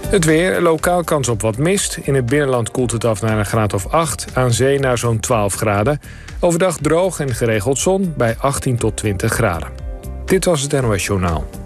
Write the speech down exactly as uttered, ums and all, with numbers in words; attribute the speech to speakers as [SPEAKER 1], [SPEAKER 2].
[SPEAKER 1] Het weer, lokaal kans op wat mist. In het binnenland koelt het af naar een graad of acht. Aan zee naar zo'n twaalf graden. Overdag droog en geregeld zon bij achttien tot twintig graden. Dit was het N O S Journaal.